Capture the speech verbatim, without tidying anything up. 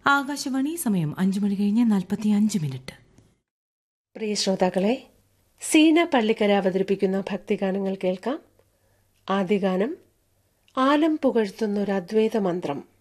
ആകാശവാണി സമയം അഞ്ചു മണി കഴിഞ്ഞ് നാൽപ്പത്തി അഞ്ച് മിനിറ്റ്. പ്രിയ ശ്രോതാക്കളെ, സീന പള്ളിക്കര അവതരിപ്പിക്കുന്ന ഭക്തിഗാനങ്ങൾ കേൾക്കാം. ആദ്യഗാനം ആലം പുകഴ്ത്തുന്നൊരു അദ്വൈത മന്ത്രം.